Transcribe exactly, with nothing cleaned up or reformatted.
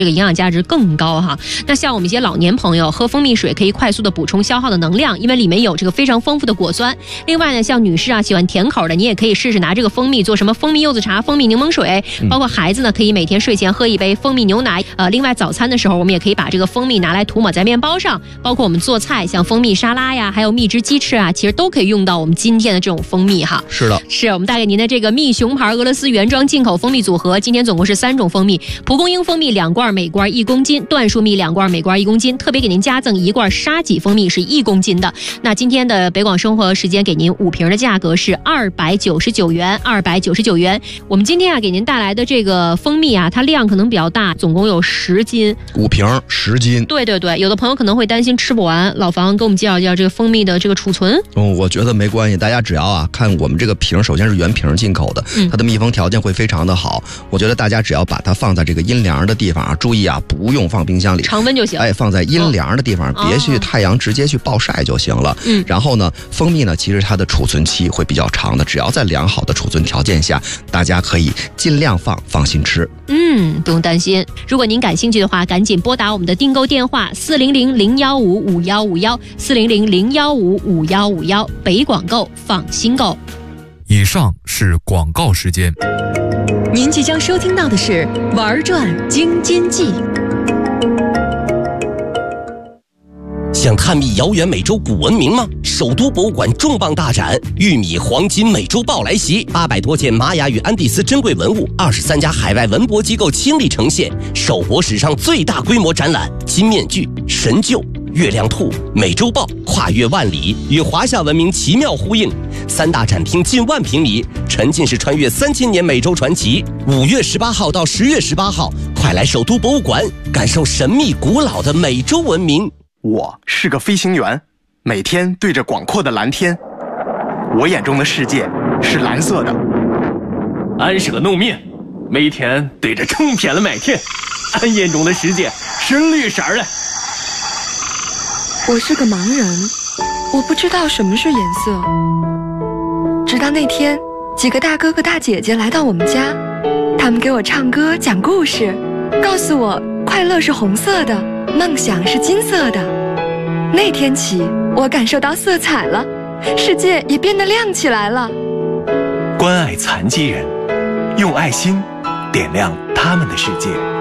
这个营养价值更高哈。那像我们一些老年朋友喝蜂蜜水可以快速的补充消耗的能量，因为里面有这个非常丰富的果酸。另外呢，像女士啊喜欢甜口的，你也可以试试拿这个蜂蜜做什么蜂蜜柚子茶、蜂蜜柠檬水，包括孩子呢可以每天睡前喝一杯蜂蜜牛奶。呃，另外早餐的时候我们也可以把这个蜂蜜拿来涂抹在面包上，包括我们做菜像蜂蜜沙拉呀，还有蜜汁鸡翅啊，其实都可以用到我们今天的这种蜂蜜哈。 是的， 是我们带给您的这个蜜熊牌俄罗斯原装进口蜂蜜组合，今天总共是三种蜂蜜，蒲公英蜂蜜两罐每罐一公斤，椴树蜜两罐每罐一公斤，特别给您加赠一罐沙棘蜂蜜是一公斤的。那今天的北广生活时间给您五瓶的价格是二百九十九元，二百九十九元。我们今天啊给您带来的这个蜂蜜啊，它量可能比较大，总共有十斤， 五瓶十斤。 对对对，有的朋友可能会担心吃不完，老房给我们介绍介绍这个蜂蜜的这个储存。 嗯，我觉得没关系，大家只要啊看我们这个瓶，首先是原瓶进口的，它的密封条件会非常的好。我觉得大家只要把它放在这个阴凉的地方啊，注意啊，不用放冰箱里， 常温就行。 哎，放在阴凉的地方，哦、别去太阳直接去暴晒就行了。嗯，然后呢，蜂蜜呢，其实它的储存期会比较长的，只要在良好的储存条件下，大家可以尽量放，放心吃。 嗯，不用担心。如果您感兴趣的话，赶紧拨打我们的订购电话四零零零幺五五幺五幺四零零零幺五五幺五幺，北广购放心购。 以上是广告时间。 您即将收听到的是玩转京津冀。 想探秘遥远美洲古文明吗？首都博物馆重磅大展“玉米黄金美洲豹”来袭，八百多件玛雅与安第斯珍贵文物，二十三家海外文博机构倾力呈现，首博史上最大规模展览。金面具、神鹫、月亮兔、美洲豹跨越万里，与华夏文明奇妙呼应。三大展厅近万平米，沉浸式穿越三千年美洲传奇。五月十八号到十月十八号，快来首都博物馆感受神秘古老的美洲文明。 我是个飞行员，每天对着广阔的蓝天，我眼中的世界是蓝色的。 俺是个农民，每天对着成片的麦田，俺眼中的世界是绿色的。 我是个盲人，我不知道什么是颜色。直到那天，几个大哥哥大姐姐来到我们家，他们给我唱歌讲故事，告诉我快乐是红色的，梦想是金色的。那天起，我感受到色彩了，世界也变得亮起来了。 关爱残疾人，用爱心点亮他们的世界。